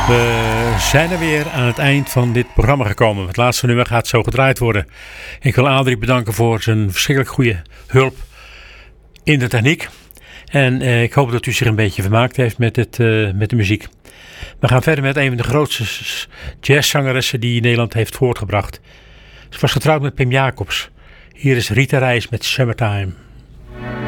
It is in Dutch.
We zijn er weer aan het eind van dit programma gekomen. Het laatste nummer gaat zo gedraaid worden. Ik wil Adrie bedanken voor zijn verschrikkelijk goede hulp in de techniek. En ik hoop dat u zich een beetje vermaakt heeft met de muziek. We gaan verder met een van de grootste jazzzangeressen die Nederland heeft voortgebracht. Ze was getrouwd met Pim Jacobs. Hier is Rita Reis met Summertime.